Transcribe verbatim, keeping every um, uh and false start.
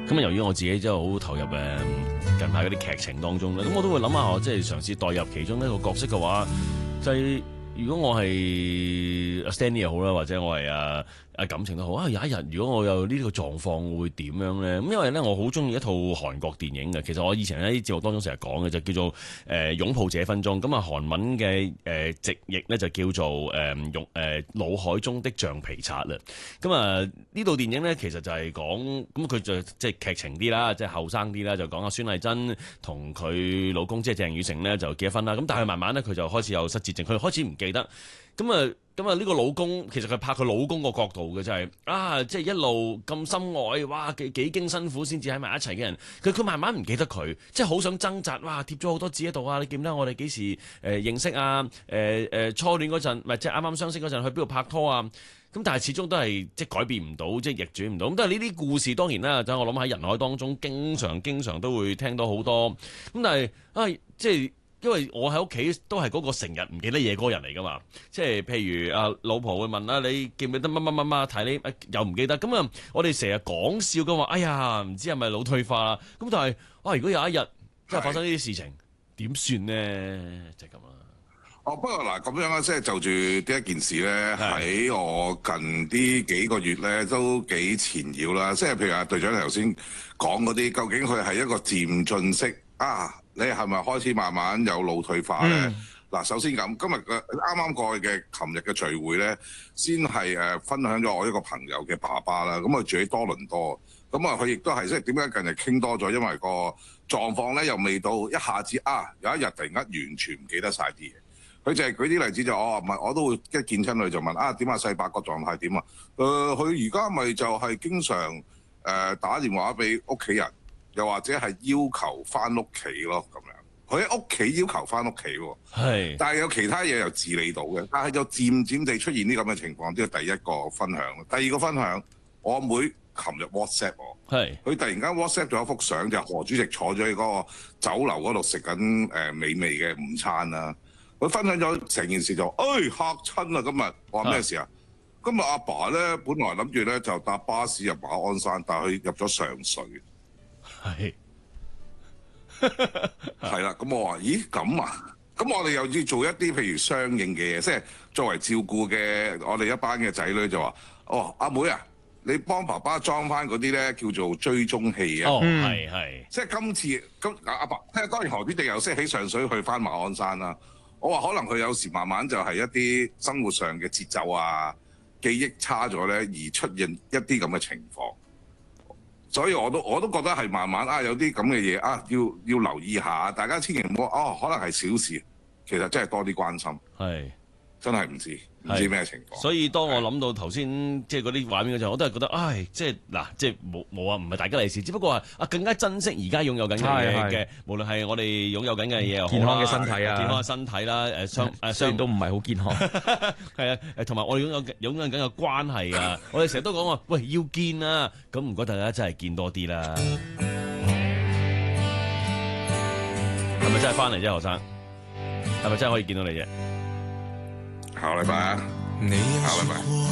咁啊，由於我自己真係好投入誒近排嗰啲劇情當中咧，咁我都會諗下，即係嘗試代入其中一個角色嘅話，就係、是、如果我係阿 Stanley 又好啦，或者我係啊啊感情都好啊，有一日如果我有呢個狀況會點樣咧？咁因為咧我好中意一套韓國電影嘅，其實我以前喺啲節目當中成日講嘅就叫做誒、呃、擁抱這一分鐘，咁啊韓文嘅誒、呃、直譯咧就叫做誒擁誒腦海中的橡皮擦啦。咁啊呢套電影咧其實就係講咁佢就即係劇情啲啦，即係後生啲啦，就講阿孫藝珍同佢老公即係鄭雨盛咧就結咗婚啦。咁但係慢慢咧佢就開始有失智症，佢開始唔記得。咁啊，咁啊呢個老公其實佢拍佢老公個角度嘅就係、是、啊，即係一路咁深愛，哇幾幾經辛苦先至喺埋一齊嘅人，佢佢慢慢唔記得佢，即係好想掙扎，哇貼咗好多字喺度啊！你記唔記得我哋幾時誒、呃、認識啊？誒、呃、誒、呃、初戀嗰陣，唔係即係啱啱相識嗰陣去邊度拍拖啊？咁但係始終都係即係改變唔到，即係逆轉唔到。咁但係呢啲故事當然啦，就我諗喺人海當中，經常經常都會聽到好多。咁但係啊，即係。因為我喺屋企都係嗰個成日唔記得嘢嗰個人嚟噶嘛，即係譬如啊老婆會問啊你記唔記得乜乜乜乜睇你、啊、又唔記得，咁啊我哋成日講笑咁話，哎呀唔知係咪腦退化啦，咁但係哇如果有一日真係發生呢啲事情點算呢？就係咁啦。 哦，不過嗱咁樣啊，即係就住呢一件事咧，喺我近啲幾個月咧都幾纏繞啦。即係譬如阿隊長頭先講嗰啲，究竟佢係一個漸進式啊？你係咪開始慢慢有腦退化咧？嗱、嗯，首先咁，今日嘅啱啱過去嘅琴日嘅聚會咧，先係誒分享咗我一個朋友嘅爸爸啦。咁佢住喺多倫多，咁啊佢亦都係即係點解近日傾多咗？因為個狀況咧又未到一下子啊，有一日突然間完全唔記得晒啲嘢。佢就係舉啲例子就哦，唔係我都會一見親佢就問啊點啊細伯個狀態點啊？誒佢而家咪就係經常誒、呃、打電話俾屋企人。又或者係要求翻屋企咯，咁樣佢喺屋企要求翻屋企喎，係，但係有其他嘢又自理到嘅，但係就漸漸地出現啲咁嘅情況，呢個第一個分享。第二個分享，我妹琴日 WhatsApp 我，係，佢突然間 WhatsApp 咗一幅相，就係、何主席坐咗喺嗰個酒樓嗰度食緊誒美味嘅午餐啦。佢分享咗成件事就，誒、哎、嚇親啊！今日我話咩事啊？今日阿爸咧，本來諗住咧就搭巴士入馬鞍山，但係佢入咗上水。係，係啦，咁我話，咦，咁啊，咁我哋又要做一啲譬如相應嘅嘢，即係作為照顧嘅，我哋一班嘅仔女就話，哦，阿妹啊，你幫爸爸裝翻嗰啲咧叫做追蹤器啊，哦，係係，即係今次，咁阿爸，即係當然何必定又識喺上水去翻馬鞍山啦。我話可能佢有時慢慢就係一啲生活上嘅節奏啊，記憶差咗咧，而出現一啲咁嘅情況。所以我都我都覺得係慢慢啊，有啲咁嘅嘢啊，要要留意下，大家千祈唔好哦，可能係小事，其實真係多啲關心，係真係唔知唔知咩情況。 所以當我諗到頭先即係嗰啲畫面嘅時候，我都係覺得，唉，即係嗱，即係冇冇啊，唔係大吉利是，只不過係啊更加珍惜而家擁有緊嘅嘢嘅，無論係我哋擁有緊嘅嘢， 健康嘅身體啊， 健康嘅身體啦，誒雙誒雖然都唔係好健康， 係啊，誒同埋我哋擁有擁有緊嘅關係啊，我哋成日都講話，喂要見啊，咁唔該大家真係見多啲啦，係咪真係翻嚟啫，學生？係咪真係可以見到你啫？ 下個禮拜啊，下個禮拜。